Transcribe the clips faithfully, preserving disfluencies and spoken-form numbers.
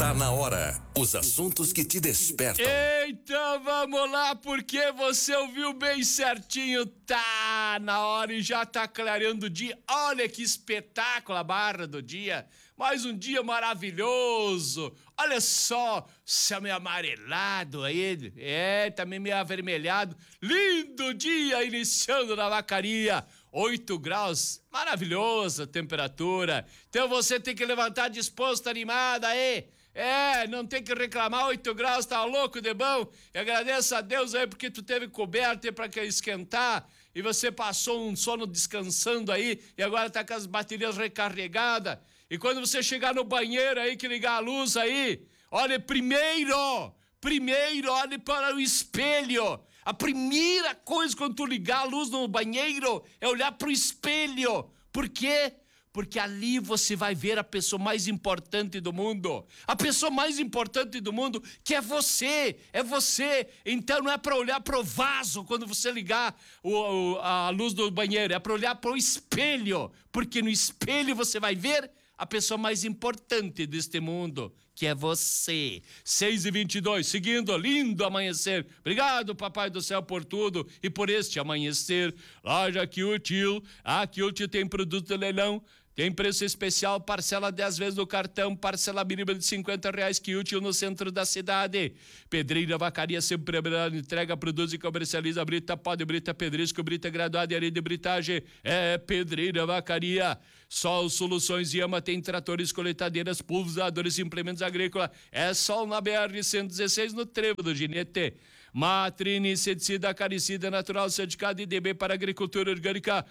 Tá na hora. Os assuntos que te despertam. Então vamos lá, porque você ouviu bem certinho. Tá na hora e já tá clareando o dia. Olha que espetáculo a barra do dia. Mais um dia maravilhoso. Olha só, céu meio amarelado aí. É, também meio avermelhado. Lindo dia iniciando na Vacaria. oito graus, maravilhosa a temperatura. Então você tem que levantar disposto, animada aí. É, não tem que reclamar, oito graus, tá louco de bom. E agradeço a Deus aí porque tu teve coberta pra que esquentar e você passou um sono descansando aí e agora tá com as baterias recarregadas. E quando você chegar no banheiro aí, que ligar a luz aí, olha, primeiro, primeiro olhe para o espelho. A primeira coisa quando tu ligar a luz no banheiro é olhar pro espelho. Por quê? Porque ali você vai ver a pessoa mais importante do mundo. A pessoa mais importante do mundo, que é você. É você. Então não é para olhar pro vaso quando você ligar o, o, a luz do banheiro. É para olhar pro espelho. Porque no espelho você vai ver a pessoa mais importante deste mundo, que é você. seis e vinte e dois, seguindo, lindo amanhecer. Obrigado, Papai do Céu, por tudo e por este amanhecer. Loja Kilt, a Kilt tem produto de leilão. Tem preço especial, parcela dez vezes no cartão, parcela mínima de cinquenta reais, que útil no centro da cidade. Pedreira Vacaria, sempre entrega, produz e comercializa brita, pó de brita, pedrisco, brita graduada e areia de britagem. É Pedreira Vacaria. Sol Soluções Yama tem tratores, coletadeiras, pulverizadores e implementos agrícolas. É Sol na B R cento e dezesseis, no Trevo do Ginete. Matrine, inseticida, acaricida, natural, certificado I D B para agricultura orgânica.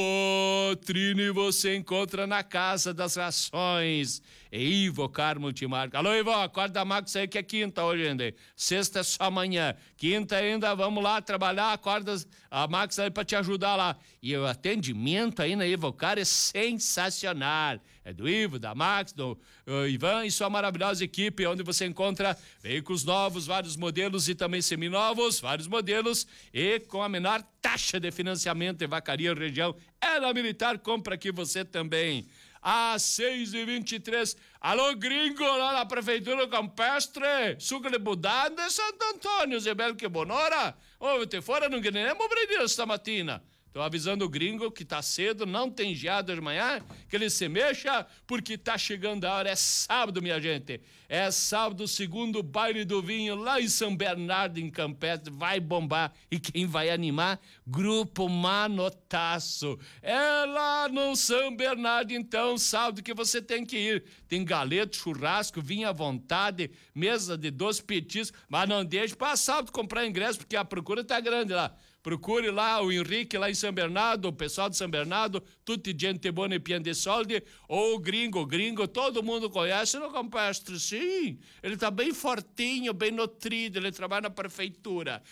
Matrine você encontra na Casa das Rações. E Ivocar Multimarca. Alô, Ivo, acorda a Max aí que é quinta hoje ainda. Sexta é só amanhã. Quinta ainda, vamos lá trabalhar, acorda a Max aí pra te ajudar lá. E o atendimento aí na Ivocar é sensacional. É do Ivo, da Max, do uh, Ivan e sua maravilhosa equipe, onde você encontra veículos novos, vários modelos e também seminovos, vários modelos e com a menor taxa de financiamento em Vacaria região. É na Militar, compra aqui você também. Às seis e vinte e três, alô gringo lá na Prefeitura Campestre, suco de Budada de Santo Antônio, Zebel que bonora. Ô, te fora não ganhamos brilho esta matina. Tô avisando o gringo que tá cedo, não tem geado de manhã, que ele se mexa, porque tá chegando a hora. É sábado, minha gente. É sábado, segundo baile do vinho, lá em São Bernardo, em Campestre. Vai bombar. E quem vai animar? Grupo Manotaço. É lá no São Bernardo, então, sábado que você tem que ir. Tem galeto, churrasco, vinho à vontade, mesa de doce petiscos, mas não deixe para sábado comprar ingresso, porque a procura tá grande lá. Procure lá o Henrique lá em São Bernardo, o pessoal de São Bernardo, tutti gente buona e pian de soldi, ou o gringo, o gringo, todo mundo conhece no Campestre, sim. Ele tá bem fortinho, bem nutrido, ele trabalha na prefeitura.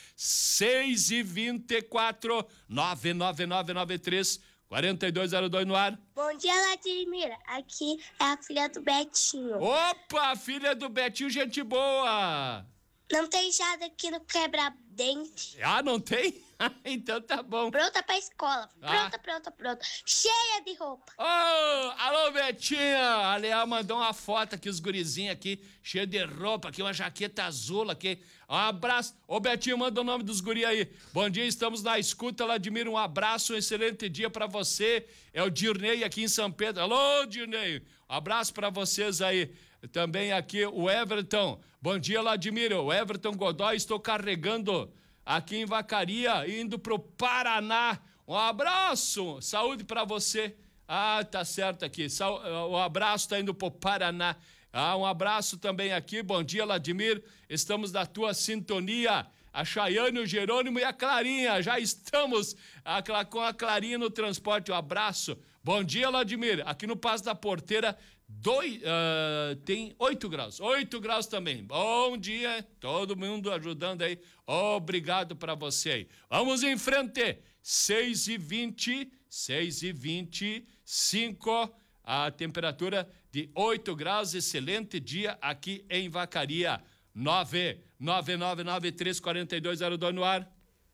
seis e vinte e quatro, nove nove nove nove três, quatro dois zero dois no ar. Bom dia, Vladimir. Aqui é a filha do Betinho. Opa, filha do Betinho, gente boa. Não tem jada aqui no quebra-dente. Ah, não tem? Então tá bom. Pronta pra escola. Pronta, Ah. pronta, pronta. Cheia de roupa. Ô, oh, alô, Betinha. A Leal mandou uma foto aqui, os gurizinhos aqui, cheio de roupa aqui, uma jaqueta azul aqui. Um abraço. Ô, Betinho, manda o nome dos guri aí. Bom dia, estamos na escuta, Vladimir, um abraço, um excelente dia pra você. É o Dirnei aqui em São Pedro. Alô, Dirnei. Um abraço pra vocês aí. Também aqui o Everton. Bom dia, Vladimir. O Everton Godoy, estou carregando aqui em Vacaria, indo pro Paraná. Um abraço, saúde pra você. Ah, tá certo aqui. O abraço tá indo pro Paraná. Ah, um abraço também aqui. Bom dia, Vladimir. Estamos na tua sintonia. A Chayane, o Jerônimo e a Clarinha. Já estamos a, com a Clarinha no transporte. Um abraço. Bom dia, Vladimir. Aqui no Passo da Porteira, dois, uh, tem oito graus. oito graus também. Bom dia. Todo mundo ajudando aí. Obrigado para você aí. Vamos em frente. seis e vinte, seis e vinte e cinco. A temperatura de oito graus. Excelente dia aqui em Vacaria. nove nove nove nove três quatro dois zero dois no ar.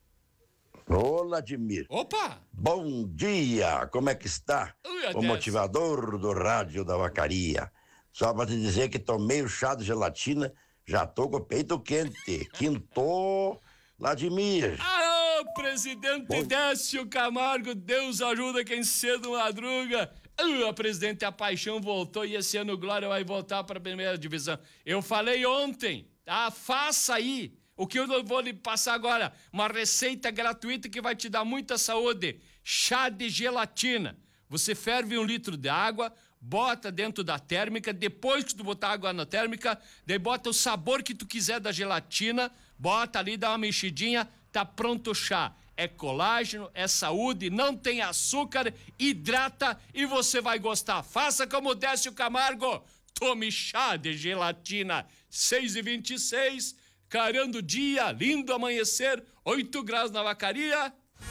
Ô, Vladimir. Opa! Bom dia! Como é que está? Ui, o motivador do rádio da Vacaria. Só pra te dizer que tomei o chá de gelatina, já tô com o peito quente. Quintou, Vladimir. Alô, presidente Bom. Décio Camargo, Deus ajuda quem cedo madruga. Uh, a presidente A Paixão voltou e esse ano o Glória vai voltar para a primeira divisão. Eu falei ontem, tá? Faça aí o que eu vou lhe passar agora. Uma receita gratuita que vai te dar muita saúde. Chá de gelatina. Você ferve um litro de água, bota dentro da térmica, depois que tu botar água na térmica, daí bota o sabor que tu quiser da gelatina, bota ali, dá uma mexidinha, tá pronto o chá. É colágeno, é saúde, não tem açúcar, hidrata e você vai gostar. Faça como o Décio Camargo, tome chá de gelatina. seis e vinte e seis, clareando o dia, lindo amanhecer, oito graus na Vacaria.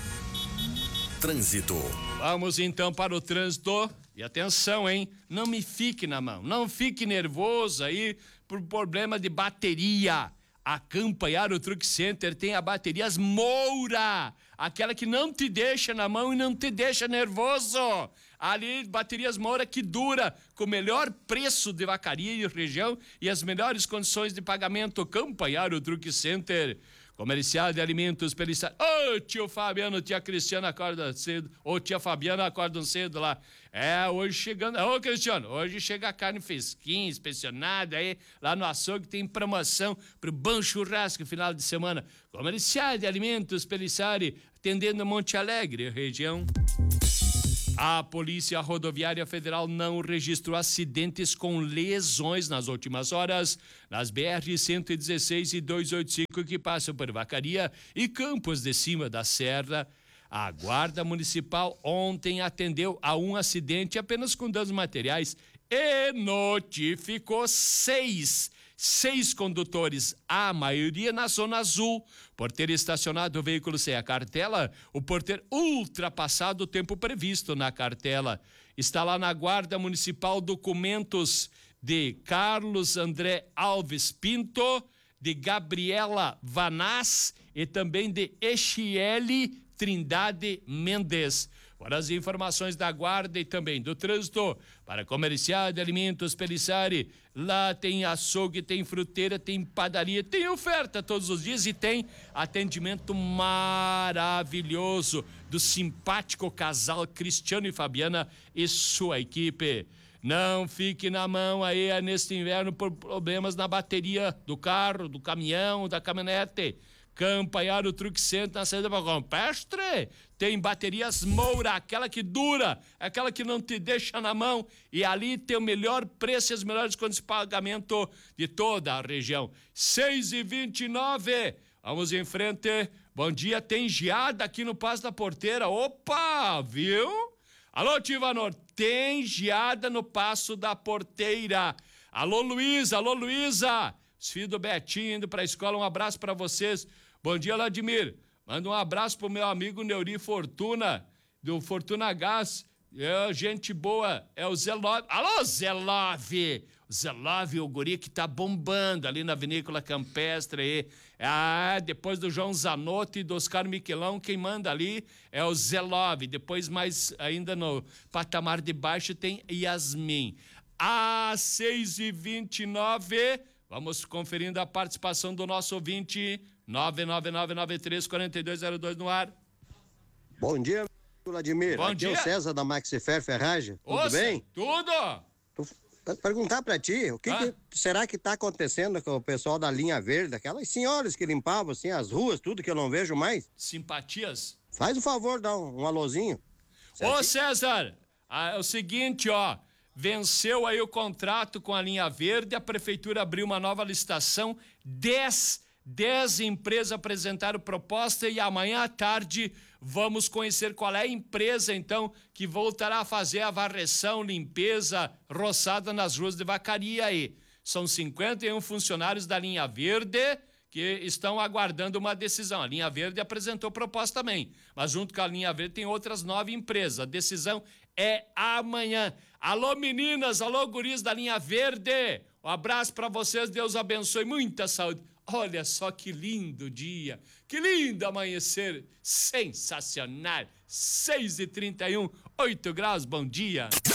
Trânsito. Vamos então para o trânsito. E atenção, hein? Não me fique na mão, não fique nervoso aí por problema de bateria. A Campa e Aro Truck Center tem a baterias Moura, aquela que não te deixa na mão e não te deixa nervoso. Ali, baterias Moura que dura, com o melhor preço de Vacaria e região e as melhores condições de pagamento. Campa e Aro Truck Center. Comercial de alimentos pelo estado. Ô, oh, tio Fabiano, tia Cristiana acorda cedo. Ô, oh, tia Fabiana acordam cedo lá. É, hoje chegando. Ô, oh, Cristiano, hoje chega a carne fresquinha, inspecionada aí. Lá no açougue tem promoção pro bom churrasco final de semana. Comercial de alimentos Pelissari, atendendo Monte Alegre, região. A Polícia Rodoviária Federal não registrou acidentes com lesões nas últimas horas nas B R cento e dezesseis e duzentos e oitenta e cinco que passam por Vacaria e Campos de Cima da Serra. A Guarda Municipal ontem atendeu a um acidente apenas com danos materiais e notificou seis Seis condutores, a maioria na zona azul, por ter estacionado o veículo sem a cartela, ou por ter ultrapassado o tempo previsto na cartela. Está lá na Guarda Municipal documentos de Carlos André Alves Pinto, de Gabriela Vanaz e também de Echiele Trindade Mendes. Para as informações da Guarda e também do trânsito, para Comercial de Alimentos Pelissari, lá tem açougue, tem fruteira, tem padaria, tem oferta todos os dias e tem atendimento maravilhoso do simpático casal Cristiano e Fabiana e sua equipe. Não fique na mão aí neste inverno por problemas na bateria do carro, do caminhão, da caminhonete. Campa e Aro Truck Center na saída para Campestre. Tem baterias Moura, aquela que dura, aquela que não te deixa na mão. E ali tem o melhor preço e as melhores condições de pagamento de toda a região. seis e vinte e nove. Vamos em frente. Bom dia, tem geada aqui no Passo da Porteira. Opa, viu? Alô, Tivanor, tem geada no Passo da Porteira. Alô, Luísa, alô, Luísa. Os filhos do Betinho indo para a escola, um abraço para vocês. Bom dia, Vladimir. Manda um abraço pro meu amigo Neuri Fortuna, do Fortuna Gás. É gente boa, é o Zelove. Alô, Zelove! O Zelove, o guri que tá bombando ali na Vinícola Campestre aí. Ah, depois do João Zanotto e do Oscar Miquelão, quem manda ali é o Zelove. Depois, mais ainda no patamar de baixo, tem Yasmin. Às seis e vinte e nove, vamos conferindo a participação do nosso ouvinte, nove nove nove nove três quatro dois zero dois no ar. Bom dia, Vladimir. Bom Aqui dia. é o César da Maxifer Ferragem. Tudo Ouça, bem? Tudo! Tô- Perguntar pra ti, o que, Ah? que será que tá acontecendo com o pessoal da linha verde, aquelas senhoras que limpavam assim as ruas, tudo que eu não vejo mais? Simpatias? Faz o favor, dá um, um alôzinho. Ô, César, ah, é o seguinte, ó, venceu aí o contrato com a linha verde, a prefeitura abriu uma nova licitação, dez, dez empresas apresentaram proposta e amanhã à tarde vamos conhecer qual é a empresa, então, que voltará a fazer a varreção, limpeza, roçada nas ruas de Vacaria aí. São cinquenta e um funcionários da linha verde que estão aguardando uma decisão. A linha verde apresentou proposta também, mas junto com a linha verde tem outras nove empresas. A decisão é amanhã. Alô, meninas, alô, guris da linha verde. Um abraço para vocês, Deus abençoe, muita saúde. Olha só que lindo dia, que lindo amanhecer, sensacional. seis e trinta e um, oito graus, bom dia.